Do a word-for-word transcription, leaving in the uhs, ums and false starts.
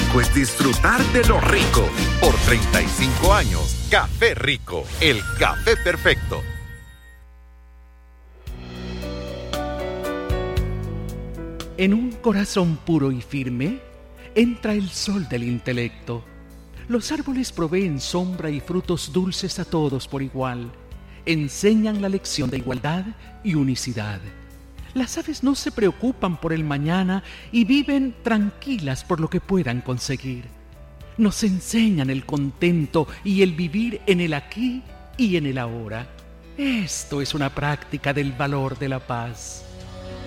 rico es disfrutar de lo rico. Por treinta y cinco años, Café Rico, el café perfecto. En un corazón puro y firme, entra el sol del intelecto. Los árboles proveen sombra y frutos dulces a todos por igual. Enseñan la lección de igualdad y unicidad. Las aves no se preocupan por el mañana y viven tranquilas por lo que puedan conseguir. Nos enseñan el contento y el vivir en el aquí y en el ahora. Esto es una práctica del valor de la paz.